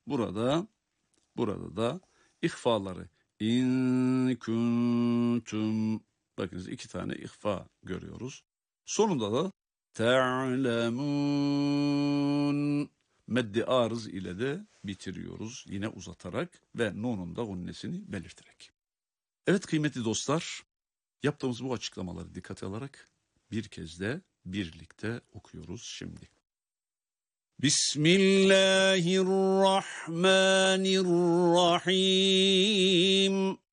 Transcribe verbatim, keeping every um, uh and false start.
burada burada da ihfaları in kuntum, bakınız iki tane ihfa görüyoruz. Sonunda da te'lemun meddi arız ile de bitiriyoruz. Yine uzatarak ve nunun da gunnesini belirterek. Evet kıymetli dostlar, yaptığımız bu açıklamaları dikkate alarak bir kez de birlikte okuyoruz şimdi. Bismillahirrahmanirrahim.